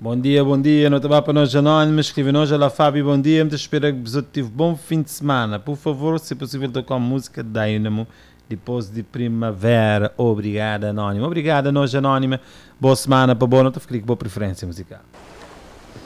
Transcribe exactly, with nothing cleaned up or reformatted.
Bom dia, bom dia, não estava para nós anónimos, escreve-nos, olá Fábio, bom dia, muito espero que você tive bom fim de semana. Por favor, se possível, tocar música Dynamo, depois de primavera. Obrigado, anónimo. Obrigado, nós anónima. Boa semana, para boa, não te fique boa preferência musical.